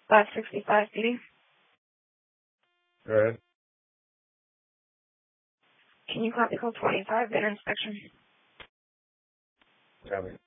565 PD. Go ahead. Can you copy code 25, van inspection? Copy.